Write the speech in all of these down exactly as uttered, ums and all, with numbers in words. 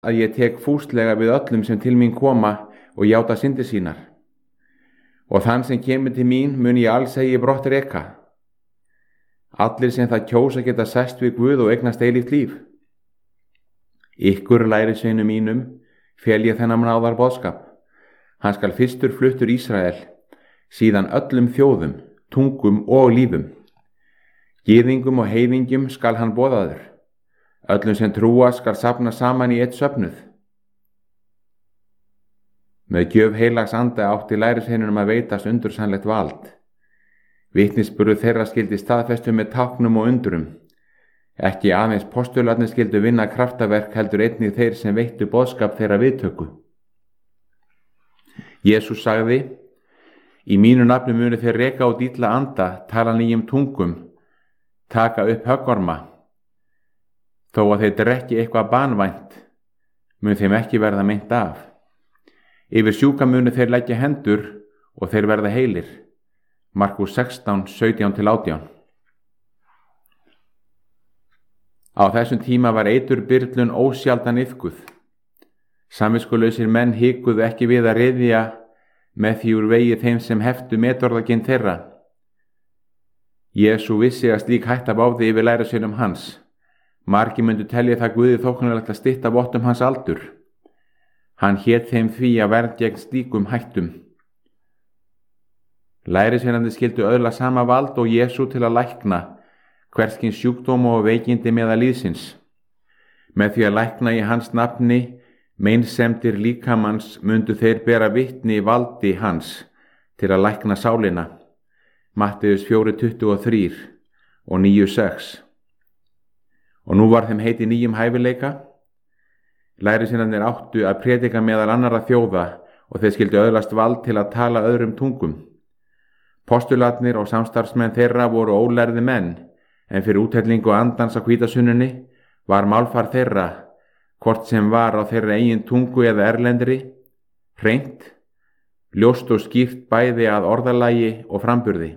að ég tek fúslega við öllum sem til mín koma og játa syndir sínar. Og þann sem kemur til mín mun ég alls eigi brott reka. Allir sem það kjósa geta sest við Guð og eignast eilíft líf. Ykkur lærisveinum mínum fel ég þennan náðar boðskap. Hann skal fyrstur fluttur Ísrael, síðan öllum þjóðum, tungum og lífum. Gyðingum og heiðingjum skal hann boðaður. Öllum sem trúa skal safna saman í eitt söfnuð. Með gjöf heilags anda átti lærisveinunum að veitast undursamlegt vald. Vitnisburður þeirra skyldi staðfestu með táknum og undrum. Ekki aðeins postularnir skyldu vinna kraftaverk heldur einnig þeir sem veittu boðskap þeirra viðtöku. Jesús sagði: Í mínu nafni munu þeir reka út illa anda, tala nýjum tungum, taka upp höggorma. Þó að þeir drekki eitthvað banvænt, mun þeim ekki verða meint af. Yfir sjúka munu þeir leggja hendur og þeir verða heilir. Markús sextán, sautján til átján. Á þessum tíma var eiturbyrlun ósjaldan iðkuð. Samviskulausir menn hikuðu ekki við að ryðja með því úr vegi þeim sem heftu metorðaginn þeirra. Jesú vissi að slík hætta báði yfir lærisveinum hans. Margir myndu telja það Guði þóknanlegt að stytta vottum hans aldur. Hann hét þeim því að verð gegn slíkum hættum. Lærisveinandi skyldu öðla sama vald og Jesú til að lækna hverskins sjúkdóma og veikindi meðal líðsins. Með því að lækna í hans nafni meinsemdir líkamanns mundu þeir bera vitni í valdi hans til að lækna sálina. Matteus fjórir tuttugu og þrír og níu sex. Og nú var þeim heiti nýjum hæfileika. Lærisveinarnir áttu að prédika meðal annarra þjóða og þeir skyldu öðlast vald til að tala öðrum tungum. Postularnir og samstarfsmenn þeirra voru ólærði menn, en fyrir úthellingu andans á hvítasunnunni var málfar þeirra, hvort sem var á þeirra eigin tungu eða erlendri, hreint, ljóst og skýrt bæði að orðalagi og framburði.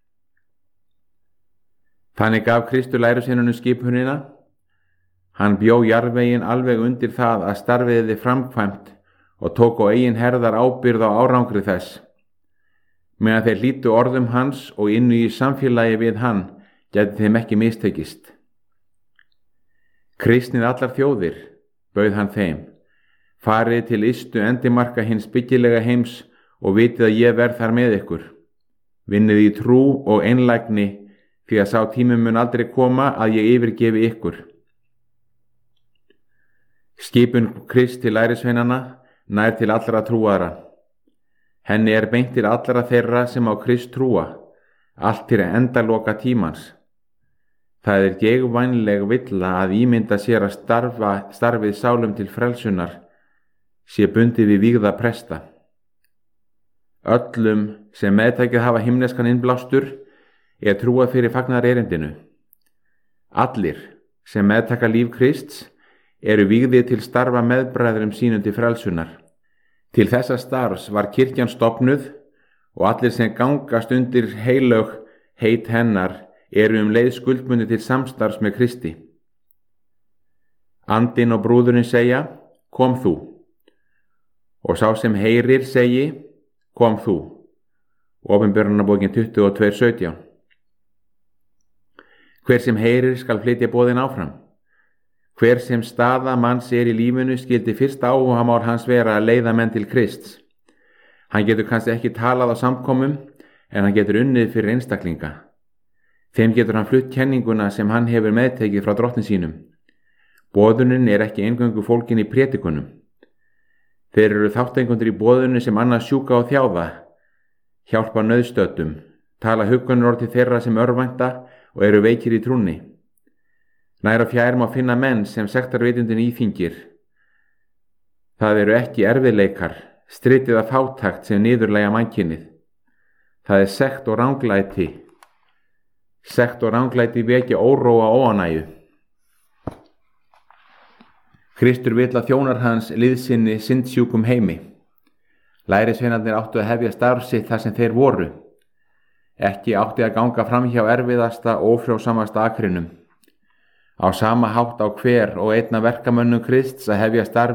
Þannig gaf Kristur lærisveinunum skipunina. Hann bjó jarðveginn alveg undir það að starfið yrði framkvæmt og tók á eigin herðar ábyrgð á árangri þess. Meðan þeir hlýddu orðum hans og innu í samfélagi við hann, gæti þeim ekki mistekist. Kristnið allar þjóðir, bauð hann þeim, farið til ystu endimarka hins byggilega heims og vitið að ég verð þar með ykkur. Vinnið í trú og einlægni, því að sá tími mun aldrei koma að ég yfirgefi ykkur. Skipun Krist til lærisveinanna nær til allra trúaðra. Henni er beint til allra þeirra sem á Krist trúa, allt til endaloka tímans. Það er geigvænleg villa að ímynda sér að starfa, starfið sálum til frelsunar sé bundið við vígða presta. Öllum sem meðtækið hafa himneskan innblástur er trúað fyrir fagnar erindinu. Allir sem meðtaka líf Krists eru vígðir til starfa meðbræðrum sínum til frelsunar. Til þessa starfs var kirkjan stofnuð og allir sem gangast undir heilög heit hennar eru um leið skuldbundnir til samstarfs með Kristi. Andinn og brúðurinn segja: Kom þú. Og sá sem heyrir segi: Kom þú. Opinberunarbókin tuttugu og tvö sautján. Hver sem heyrir skal flytja boðin áfram. Hver sem staða manns er í lífinu skyldi fyrst áhugamál hans vera að leiða menn til Krists. Hann getur kannski ekki talað á samkomum, en hann getur unnið fyrir einstaklinga. Þeim getur hann flutt kenninguna sem hann hefur meðtekið frá drottni sínum. Boðunin er ekki eingöngu fólkin í prédikunum. Þeir eru þáttengundir í boðunni sem annars sjúka og þjáða, hjálpa nauðstöddum, tala huggunarorð til þeirra sem örvænta og eru veikir í trúnni. Nær og fjær má finna menn sem sektarvitundin íþyngir. Það eru ekki erfiðleikar, stritið af fátækt sem niðurlægja mannkynið. Það er sekt og ranglæti. Sekt og ranglæti vekja óróa og óánægju. Kristur vill að þjónar hans liðsinni syndsjúkum heimi. Lærisveinarnir áttu að hefja starf sitt þar sem þeir voru. Ekki átti að ganga fram hjá erfiðasta og ófrjósamasta akrinum. Á sama hátt á hver og einna verkamönnum Krists að hefja starf